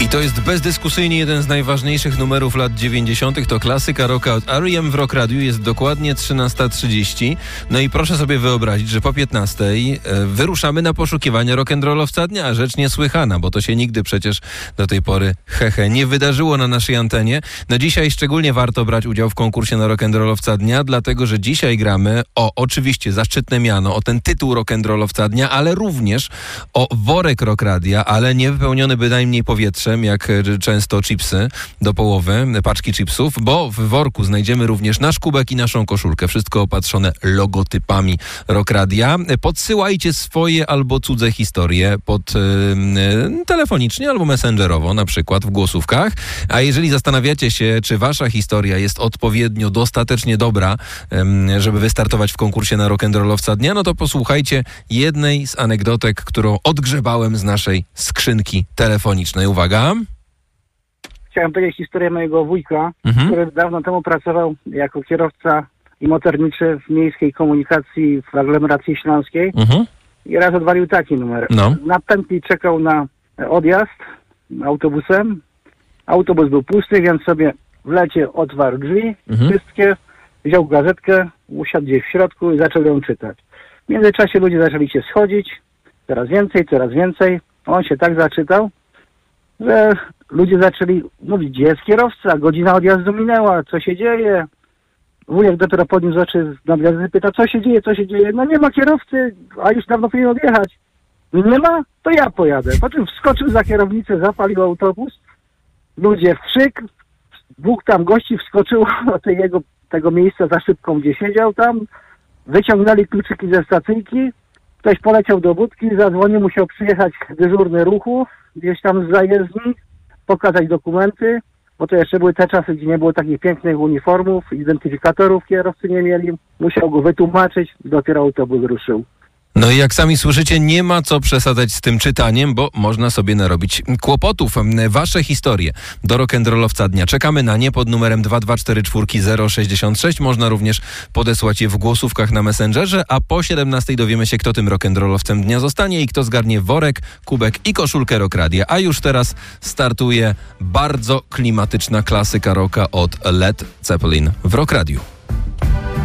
I to jest bezdyskusyjnie jeden z najważniejszych numerów lat 90. To klasyka rocka od R.E.M. w Rock Radiu. Jest dokładnie 13:30. No i proszę sobie wyobrazić, że po 15:00 wyruszamy na poszukiwania rock'n'rollowca dnia. Rzecz niesłychana, bo to się nigdy przecież do tej pory nie wydarzyło na naszej antenie. No dzisiaj szczególnie warto brać udział w konkursie na rock'n'rollowca dnia, dlatego że dzisiaj gramy o oczywiście zaszczytne miano, o ten tytuł rock'n'rollowca dnia, ale również o worek Rock Radia, ale nie wypełniony bynajmniej powietrzem, jak często chipsy do połowy, paczki chipsów, bo w worku znajdziemy również nasz kubek i naszą koszulkę. Wszystko opatrzone logotypami Rock Radia. Podsyłajcie swoje albo cudze historie telefonicznie albo messengerowo, na przykład w głosówkach. A jeżeli zastanawiacie się, czy wasza historia jest odpowiednio, dostatecznie dobra, żeby wystartować w konkursie na rock'n'rollowca dnia, no to posłuchajcie jednej z anegdotek, którą odgrzebałem z naszej skrzynki telefonicznej. Uwaga. Chciałem powiedzieć historię mojego wujka, który dawno temu pracował jako kierowca i motorniczy w miejskiej komunikacji w aglomeracji śląskiej i raz odwalił taki numer. Na pętli czekał na odjazd autobusem. Autobus był pusty, więc sobie w lecie otwarł drzwi, wszystkie, wziął gazetkę, usiadł gdzieś w środku i zaczął ją czytać. W międzyczasie ludzie zaczęli się schodzić, coraz więcej. On się tak zaczytał, że ludzie zaczęli mówić, gdzie jest kierowca, godzina odjazdu minęła, co się dzieje? Wujek dopiero podniósł oczy na gazety, pyta, co się dzieje? No nie ma kierowcy, a już dawno powinien odjechać. Nie ma? To ja pojadę. Po czym wskoczył za kierownicę, zapalił autobus, ludzie w krzyk, dwóch tam gości wskoczyło do tego miejsca za szybką, gdzie siedział tam, wyciągnęli kluczyki ze stacyjki, ktoś poleciał do budki, zadzwonił, musiał przyjechać dyżurny ruchu, gdzieś tam z zajezdni, pokazać dokumenty, bo to jeszcze były te czasy, gdzie nie było takich pięknych uniformów, identyfikatorów kierowcy nie mieli, musiał go wytłumaczyć, dopiero autobus ruszył. No i jak sami słyszycie, nie ma co przesadzać z tym czytaniem, bo można sobie narobić kłopotów. Wasze historie do rock'n'rollowca dnia. Czekamy na nie pod numerem 2244066. Można również podesłać je w głosówkach na Messengerze, a po 17:00 dowiemy się, kto tym rock'n'rollowcem dnia zostanie i kto zgarnie worek, kubek i koszulkę Rock Radia. A już teraz startuje bardzo klimatyczna klasyka rocka od Led Zeppelin w Rock Radiu.